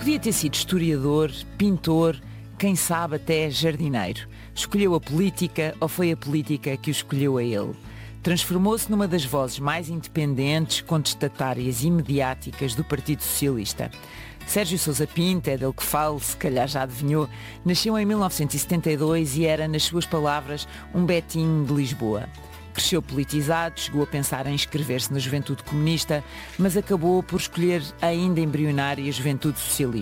Podia ter sido historiador, pintor, quem sabe até jardineiro. Escolheu a política ou foi a política que o escolheu a ele? Transformou-se numa das vozes mais independentes, contestatárias e mediáticas do Partido Socialista. Sérgio Sousa Pinto, é dele que falo, se calhar já adivinhou, nasceu em 1972 e era, nas suas palavras, um betinho de Lisboa. Cresceu politizado, chegou a pensar em inscrever-se na Juventude Comunista, mas acabou por escolher a ainda embrionária Juventude Socialista.